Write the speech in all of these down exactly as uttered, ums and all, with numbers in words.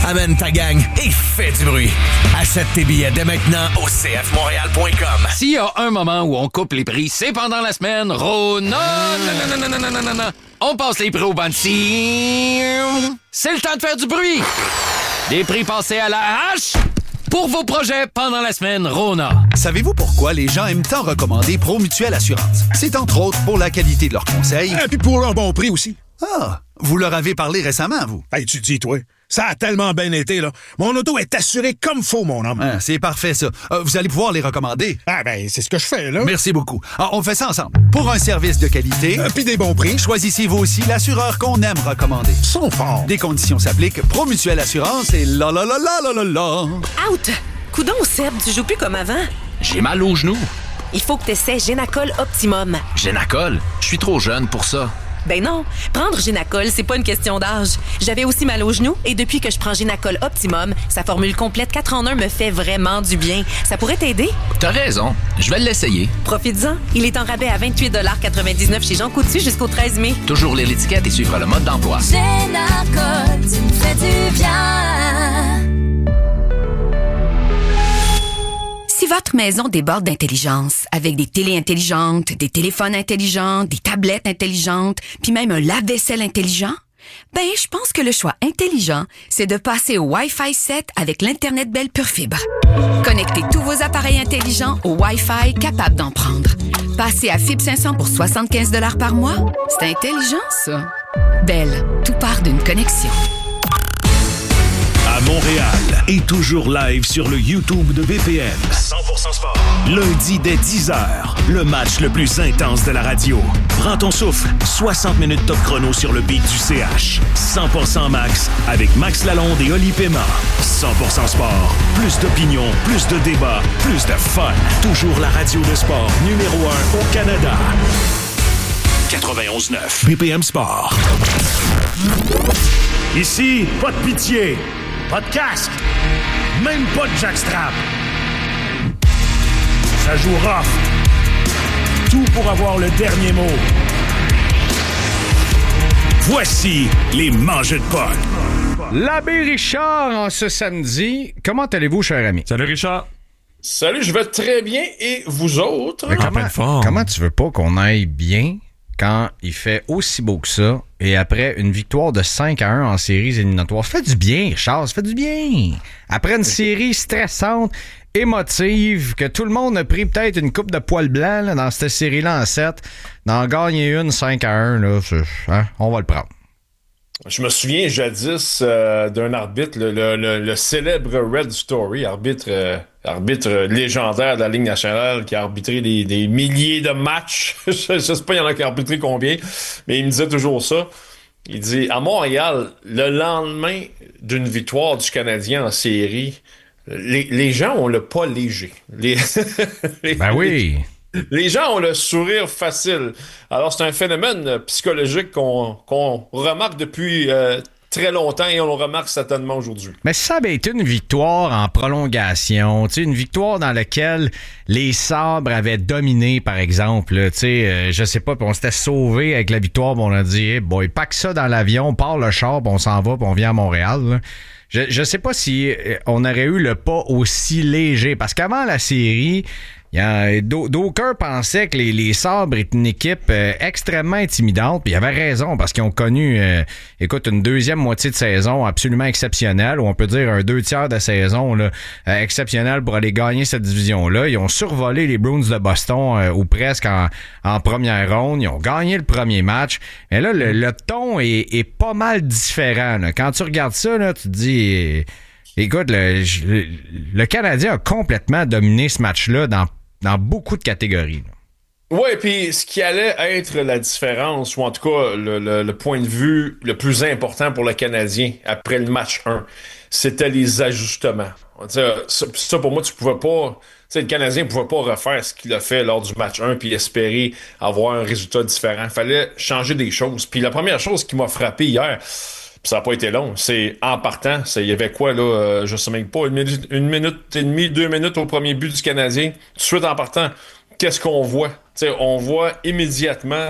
Amène ta gang et fais du bruit. Achète tes billets dès maintenant au c f montréal point com. S'il y a un moment où on coupe les prix, c'est pendant la semaine. Rona, non, non, non, non, non, non, non. On passe les prix au bandit. C'est le temps de faire du bruit. Des prix passés à la hache pour vos projets pendant la semaine Rona. Savez-vous pourquoi les gens aiment tant recommander Promutuelle Assurance? C'est entre autres pour la qualité de leurs conseils. Et puis pour leur bon prix aussi. Ah, vous leur avez parlé récemment, vous? Hey, tu dis, toi, ça a tellement bien été, là. Mon auto est assurée comme faut, mon homme. Ah, c'est parfait, ça. Euh, vous allez pouvoir les recommander. Ah, ben, c'est ce que je fais, là. Merci beaucoup. Ah, on fait ça ensemble. Pour un service de qualité... Euh, Puis des bons prix. Choisissez vous aussi l'assureur qu'on aime recommander. Ils sont forts. Des conditions s'appliquent. Promutuelle Assurance et la la la la la la la. Out! Coudon, Seb, tu joues plus comme avant. J'ai mal aux genoux. Il faut que tu essaies Génacol Optimum. Génacol? Je suis trop jeune pour ça. Ben non, prendre Génacol, c'est pas une question d'âge. J'avais aussi mal aux genoux et depuis que je prends Génacol Optimum, sa formule complète quatre en un me fait vraiment du bien. Ça pourrait t'aider? T'as raison, je vais l'essayer. Profites-en, il est en rabais à vingt-huit quatre-vingt-dix-neuf chez Jean Coutu jusqu'au treize mai. Toujours lire l'étiquette et suivre le mode d'emploi. Génacol, tu me fais du bien. Si votre maison déborde d'intelligence, avec des télés intelligentes, des téléphones intelligents, des tablettes intelligentes, puis même un lave-vaisselle intelligent, ben, je pense que le choix intelligent, c'est de passer au Wi-Fi sept avec l'Internet Bell Pure Fibre. Connectez tous vos appareils intelligents au Wi-Fi capable d'en prendre. Passez à Fibre cinq cents pour soixante-quinze dollars par mois. C'est intelligent, ça. Bell, tout part d'une connexion. À Montréal et toujours live sur le YouTube de B P M. cent pour cent sport. Lundi dès dix heures, le match le plus intense de la radio. Prends ton souffle, soixante minutes top chrono sur le beat du C H. cent pour cent Max avec Max Lalonde et Oli Paiement. cent pour cent sport. Plus d'opinion, plus de débats, plus de fun. Toujours la radio de sport numéro un au Canada. quatre-vingt-onze neuf B P M Sport. Ici, pas de pitié. Pas de casque. Même pas de jackstrap. Ça joue rough. Tout pour avoir le dernier mot. Voici les mangeux de potes. L'abbé Richard en ce samedi. Comment allez-vous, cher ami? Salut, Richard. Salut, je vais très bien. Et vous autres? Mais comment, comment tu veux pas qu'on aille bien quand il fait aussi beau que ça et après une victoire de cinq à un en séries éliminatoires? Ça fait du bien, Richard, ça fait du bien. Après une série stressante, émotive, que tout le monde a pris peut-être une coupe de poil blanc là, dans cette série-là en sept, d'en gagner une cinq à un, là, hein, on va le prendre. Je me souviens jadis euh, d'un arbitre, le, le, le, le célèbre Red Story, arbitre, euh, arbitre légendaire de la Ligue nationale qui a arbitré des, des milliers de matchs. je, je sais pas, il y en a qui a arbitré combien, mais il me disait toujours ça. Il dit, à Montréal, le lendemain d'une victoire du Canadien en série, les, les gens ont le pas léger. Les, les, ben oui! Les gens ont le sourire facile. Alors, c'est un phénomène psychologique qu'on, qu'on remarque depuis euh, très longtemps et on le remarque certainement aujourd'hui. Mais si ça avait été une victoire en prolongation, tu sais, une victoire dans laquelle les Sabres avaient dominé, par exemple, tu sais, euh, je sais pas, puis on s'était sauvé avec la victoire, puis on a dit, hey boy, pack ça dans l'avion, on part le char, puis on s'en va, puis on vient à Montréal, là. Je, je sais pas si on aurait eu le pas aussi léger, parce qu'avant la série, il y a, d'aucuns pensaient que les, les Sabres étaient une équipe euh, extrêmement intimidante, puis ils avaient raison, parce qu'ils ont connu, euh, écoute, une deuxième moitié de saison absolument exceptionnelle, ou on peut dire un deux tiers de saison là, euh, exceptionnel pour aller gagner cette division-là. Ils ont survolé les Bruins de Boston, euh, ou presque en, en première ronde. Ils ont gagné le premier match. Mais là, le, le ton est, est pas mal différent. Là. Quand tu regardes ça, là, tu te dis... Écoute, le, le, le Canadien a complètement dominé ce match-là dans dans beaucoup de catégories. Oui, puis ce qui allait être la différence, ou en tout cas le, le, le point de vue le plus important pour le Canadien après le match un, c'était les ajustements. Ça, ça, pour moi, tu pouvais pas... Le Canadien ne pouvait pas refaire ce qu'il a fait lors du match un puis espérer avoir un résultat différent. Il fallait changer des choses. Puis la première chose qui m'a frappé hier... Puis ça n'a pas été long. C'est en partant. Il y avait quoi, là? Euh, je sais même pas. Une minute, une minute et demie, deux minutes au premier but du Canadien. Tout de suite en partant, qu'est-ce qu'on voit? T'sais, on voit immédiatement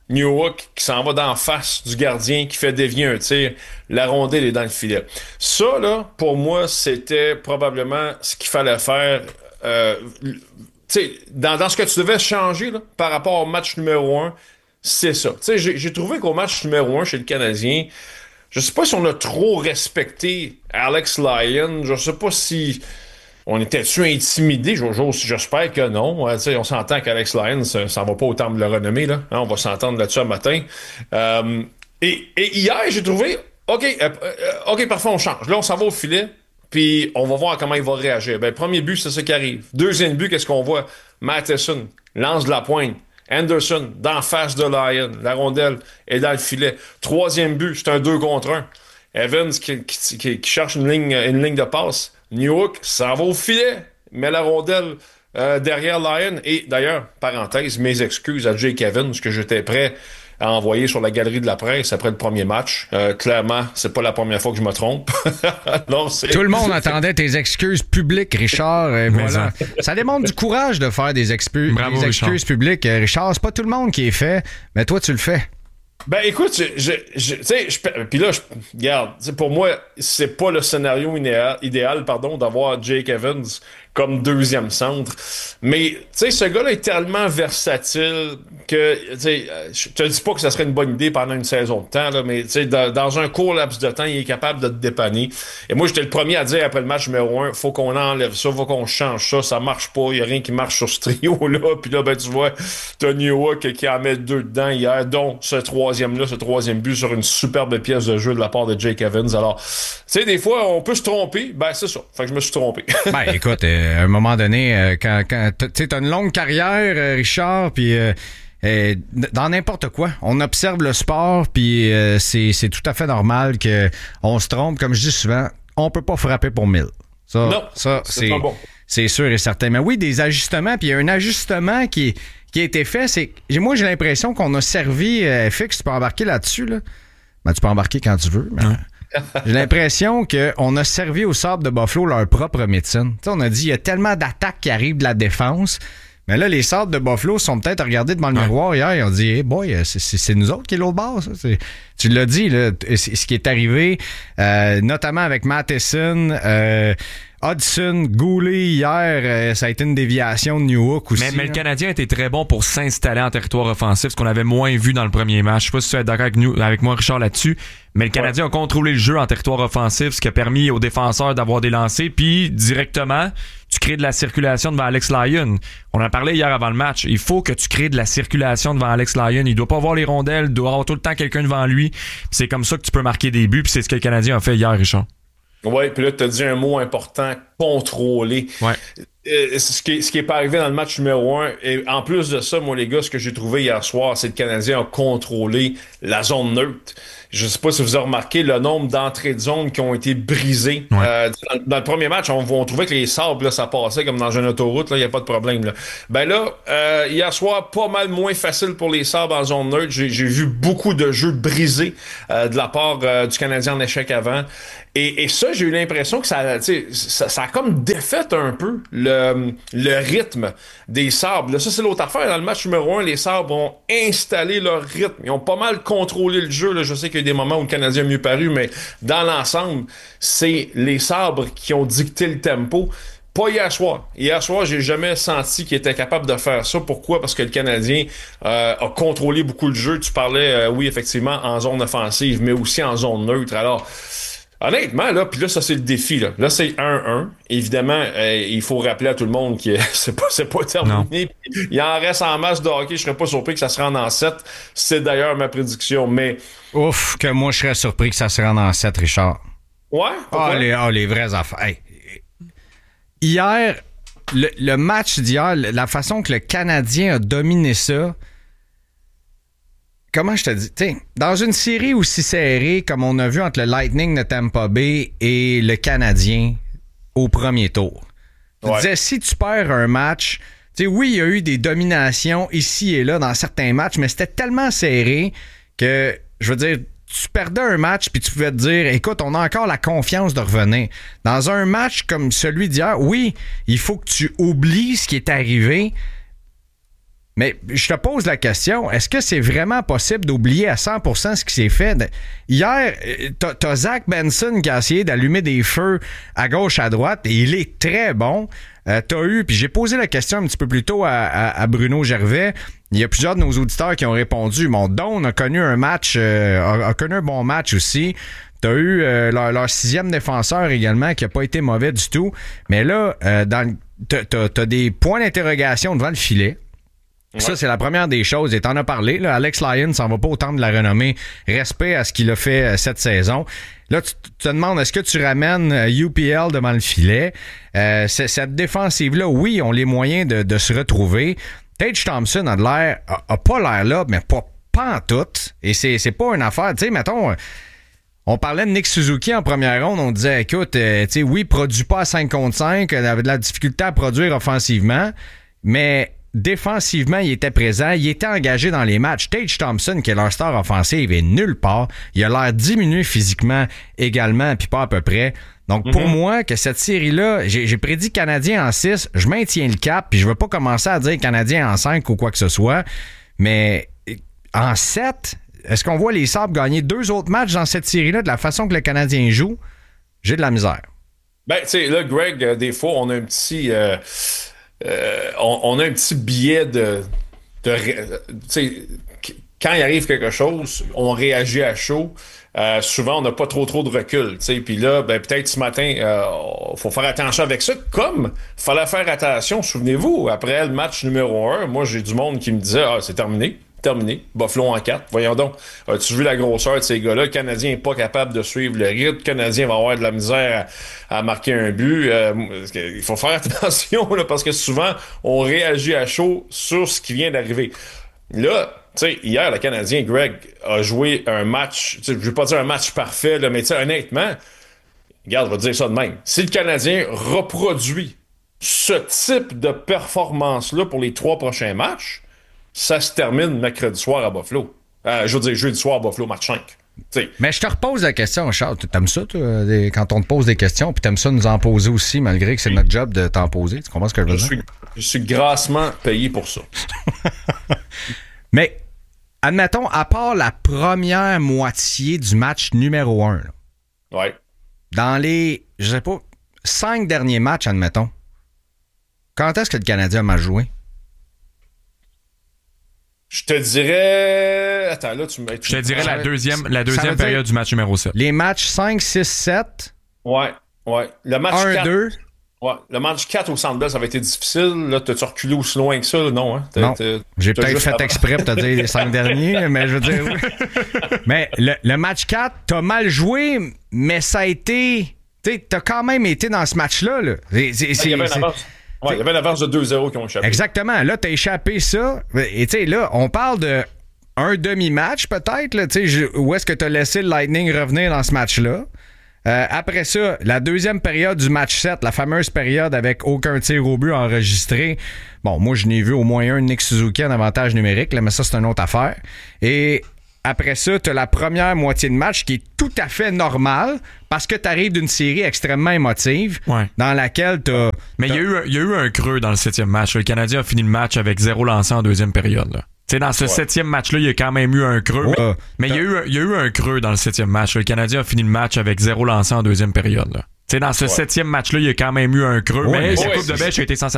Newhook qui s'en va d'en face du gardien, qui fait dévier un tir. La rondelle est dans le filet. Ça, là, pour moi, c'était probablement ce qu'il fallait faire. Euh, tu sais, dans, dans ce que tu devais changer là, par rapport au match numéro un, c'est ça. Tu sais, j'ai, j'ai trouvé qu'au match numéro un chez le Canadien, je sais pas si on a trop respecté Alex Lyon. Je sais pas si on était-tu intimidé. J'espère que non. Hein, on s'entend qu'Alex Lyon, ça, ça va pas au temple de la renommée. Là. Hein, on va s'entendre là-dessus un matin. Euh, et, et hier, j'ai trouvé, OK, euh, euh, OK, parfois on change. Là, on s'en va au filet, puis on va voir comment il va réagir. Ben, premier but, c'est ça qui arrive. Deuxième but, qu'est-ce qu'on voit? Matheson lance de la pointe. Anderson, d'en face de Lyon. La rondelle est dans le filet. Troisième but, c'est un deux contre un. Evans qui, qui, qui, qui cherche une ligne, une ligne de passe. Newhook s'en va au filet. Met la rondelle euh, derrière Lyon. Et d'ailleurs, parenthèse, mes excuses à Jake Evans, que j'étais prêt à envoyer sur la galerie de la presse après le premier match. Euh, clairement, c'est pas la première fois que je me trompe. Non, c'est... Tout le monde attendait tes excuses publiques, Richard. Euh, voilà. Ça démontre du courage de faire des, expu- Bravo, des excuses Richard. publiques. Richard, c'est pas tout le monde qui est fait, mais toi, tu le fais. Ben écoute, je, je, je, tu sais, puis là, je, regarde, pour moi, c'est pas le scénario idéal, idéal pardon, d'avoir Jake Evans comme deuxième centre. Mais, tu sais, ce gars-là est tellement versatile que, tu sais, je te dis pas que ça serait une bonne idée pendant une saison de temps, là, mais, tu sais, dans, dans un court laps de temps, il est capable de te dépanner. Et moi, j'étais le premier à dire après le match numéro un, faut qu'on enlève ça, faut qu'on change ça, ça marche pas, il y a rien qui marche sur ce trio-là. Puis là, ben, tu vois, t'as Newhook qui en met deux dedans hier, dont ce troisième-là, ce troisième but sur une superbe pièce de jeu de la part de Jake Evans. Alors, tu sais, des fois, on peut se tromper. Ben, c'est ça. Fait que je me suis trompé. Ben, écoute, euh, à un moment donné, euh, quand, quand tu sais, t'as une longue carrière, euh, Richard, puis euh, euh, dans n'importe quoi, on observe le sport, puis euh, c'est, c'est tout à fait normal que on se trompe. Comme je dis souvent, on peut pas frapper pour mille. Ça, non, ça c'est, c'est, pas bon. C'est sûr et certain. Mais oui, des ajustements, puis il y a un ajustement qui, qui a été fait. C'est, moi, j'ai l'impression qu'on a servi, euh, F X, tu peux embarquer là-dessus, là. Ben, tu peux embarquer quand tu veux, mais... Ouais. J'ai l'impression qu'on a servi aux Sabres de Buffalo leur propre médecine. T'sais, on a dit il y a tellement d'attaques qui arrivent de la défense. Mais là, les Sabres de Buffalo sont peut-être regardés devant le miroir hier. Ils ont dit hey boy, c'est, c'est, c'est nous autres qui est l'autre bord. Ça. C'est, tu l'as dit, là, ce qui est arrivé, euh, notamment avec Matheson, euh, Hudson, Goulet hier, euh, ça a été une déviation de Newhook aussi. Mais, mais le Canadien était très bon pour s'installer en territoire offensif, ce qu'on avait moins vu dans le premier match. Je sais pas si tu es d'accord avec, nous, avec moi, Richard, là-dessus, mais le Canadien ouais. a contrôlé le jeu en territoire offensif, ce qui a permis aux défenseurs d'avoir des lancers, puis directement, tu crées de la circulation devant Alex Lyon. On en parlait hier avant le match. Il faut que tu crées de la circulation devant Alex Lyon. Il doit pas avoir les rondelles, il doit avoir tout le temps quelqu'un devant lui. Puis c'est comme ça que tu peux marquer des buts, puis c'est ce que le Canadien a fait hier, Richard. Oui, puis là, tu as dit un mot important, contrôler. Ouais. Euh, ce qui est, ce qui est pas arrivé dans le match numéro un. Et en plus de ça, moi, les gars, ce que j'ai trouvé hier soir, c'est que le Canadien a contrôlé la zone neutre. Je sais pas si vous avez remarqué le nombre d'entrées de zone qui ont été brisées. Ouais. Euh, dans, dans le premier match, on, on trouvait que les sabres, là, ça passait comme dans une autoroute, là, il n'y a pas de problème. Là. Ben là, euh, hier soir, pas mal moins facile pour les sabres en zone neutre. J'ai, j'ai vu beaucoup de jeux brisés euh, de la part euh, du Canadien en échec avant. Et, et ça, j'ai eu l'impression que ça, ça, ça a comme défait un peu le, le rythme des Sabres. Là, ça, c'est l'autre affaire. Dans le match numéro un, les Sabres ont installé leur rythme. Ils ont pas mal contrôlé le jeu. Là. Je sais qu'il y a des moments où le Canadien a mieux paru, mais dans l'ensemble, c'est les Sabres qui ont dicté le tempo. Pas hier soir. Hier soir, j'ai jamais senti qu'il était capable de faire ça. Pourquoi? Parce que le Canadien euh, a contrôlé beaucoup le jeu. Tu parlais, euh, oui, effectivement, en zone offensive, mais aussi en zone neutre. Alors... Honnêtement, là, puis là, ça, c'est le défi. Là, là c'est un un. Évidemment, euh, il faut rappeler à tout le monde que c'est pas, c'est pas terminé. Il en reste en masse de hockey. Je serais pas surpris que ça se rende en sept. C'est d'ailleurs ma prédiction, mais... Ouf, que moi, je serais surpris que ça se rende en sept, Richard. Ouais? Ah, oh, les, oh, les vraies affaires. Hey. Hier, le, le match d'hier, la façon que le Canadien a dominé ça... Comment je te dis? T'sais, dans une série aussi serrée comme on a vu entre le Lightning de Tampa Bay et le Canadien au premier tour, tu ouais. disais, si tu perds un match, t'sais, oui, il y a eu des dominations ici et là dans certains matchs, mais c'était tellement serré que, je veux dire, tu perdais un match puis tu pouvais te dire, écoute, on a encore la confiance de revenir. Dans un match comme celui d'hier, oui, il faut que tu oublies ce qui est arrivé. Mais je te pose la question, est-ce que c'est vraiment possible d'oublier à cent pour cent ce qui s'est fait? Hier, t'as, t'as Zach Benson qui a essayé d'allumer des feux à gauche, à droite, et il est très bon. Euh, t'as eu, puis j'ai posé la question un petit peu plus tôt à, à, à Bruno Gervais. Il y a plusieurs de nos auditeurs qui ont répondu. Mon Don a connu un match, euh, a, a connu un bon match aussi. T'as eu euh, leur, leur sixième défenseur également qui a pas été mauvais du tout. Mais là, euh, dans, t'as, t'as, t'as des points d'interrogation devant le filet. Ouais. Ça, c'est la première des choses. Et t'en as parlé, là, Alex Lyon s'en va pas autant de la renommée. Respect à ce qu'il a fait euh, cette saison. Là, tu te demandes, est-ce que tu ramènes euh, U P L devant le filet? Euh, c'est, cette défensive-là, oui, ont les moyens de, de se retrouver. Tage Thompson a de l'air, a, a pas l'air là, mais pas, pas en tout. Et c'est, c'est pas une affaire. Tu sais, mettons, on parlait de Nick Suzuki en première ronde. On disait, écoute, euh, tu sais, oui, produit pas à cinq contre cinq, il avait de la difficulté à produire offensivement, mais défensivement, il était présent, il était engagé dans les matchs. Tage Thompson, qui est leur star offensive, est nulle part. Il a l'air diminué physiquement également, puis pas à peu près. Donc, pour mm-hmm. moi, que cette série-là, j'ai, j'ai prédit Canadien en six, je maintiens le cap, puis je veux pas commencer à dire Canadien en cinq ou quoi que ce soit, mais en sept, est-ce qu'on voit les Sabres gagner deux autres matchs dans cette série-là de la façon que le Canadien joue? J'ai de la misère. Ben, tu sais, là, Greg, euh, des fois, on a un petit... Euh... Euh, on, on a un petit billet de, de tu sais, quand il arrive quelque chose, on réagit à chaud. Euh, souvent, on n'a pas trop trop de recul, tu sais. Puis là, ben peut-être ce matin, il euh, faut faire attention avec ça. Comme il fallait faire attention, souvenez-vous, après le match numéro un, moi j'ai du monde qui me disait, ah c'est terminé. Terminé. Buffalo en quatre. Voyons donc. As-tu vu la grosseur de ces gars-là? Le Canadien n'est pas capable de suivre le rythme. Le Canadien va avoir de la misère à, à marquer un but. Euh, il faut faire attention là, parce que souvent, on réagit à chaud sur ce qui vient d'arriver. Là, tu sais, hier, le Canadien, Greg, a joué un match, je ne vais pas dire un match parfait, là, mais tu sais, honnêtement, regarde, on va dire ça de même. Si le Canadien reproduit ce type de performance-là pour les trois prochains matchs, ça se termine mercredi soir à Buffalo. Euh, je veux dire, jeudi soir à Buffalo, match cinq. T'sais. Mais je te repose la question, Charles. T'aimes ça, toi, des, quand on te pose des questions, puis t'aimes ça nous en poser aussi, malgré que c'est notre job de t'en poser. Tu comprends ce que je veux je dire? Suis, je suis grassement payé pour ça. Mais, admettons, à part la première moitié du match numéro un, là, ouais. dans les, je sais pas, cinq derniers matchs, admettons, quand est-ce que le Canadien a mal joué? Je te dirais... Attends, là, tu me... Je te dirais la deuxième, la deuxième période du match numéro sept. Les matchs cinq, six, sept. Ouais, ouais. Le match un, deux. Ouais. Le match quatre au Centre Bell, ça avait été difficile. Là, t'as-tu reculé aussi loin que ça? Là? Non, hein? T'as, non. T'as, J'ai t'as peut-être fait avant. Exprès pour te dire les cinq derniers, mais je veux dire... Oui. Mais le, le match quatre, t'as mal joué, mais ça a été... Tu sais, t'as quand même été dans ce match-là. Là. C'est, c'est, il y avait une avance. Ouais, il y avait une avance de deux zéro qui ont échappé. Exactement. Là, t'as échappé ça. Et tu sais, là, on parle de un demi-match peut-être. Là, où est-ce que t'as laissé le Lightning revenir dans ce match-là? Euh, après ça, la deuxième période du match sept, la fameuse période avec aucun tir au but enregistré. Bon, moi, je n'ai vu au moins un Nick Suzuki en avantage numérique, là, mais ça, c'est une autre affaire. Et après ça, tu as la première moitié de match qui est tout à fait normale parce que tu arrives d'une série extrêmement émotive ouais. dans laquelle tu as... Mais il y, y a eu un creux dans le septième match. Le Canadien a fini le match avec zéro lancé en deuxième période. Là. T'sais, dans ce ouais. septième match-là, il y a quand même eu un creux. Ouais. Mais il y, eu, y a eu un creux dans le septième match. Le Canadien a fini le match avec zéro lancé en deuxième période. Là. T'sais, dans ce ouais. septième match-là, il y a quand même eu un creux. Ouais, mais sa coupe de bêche a été sensationnelle.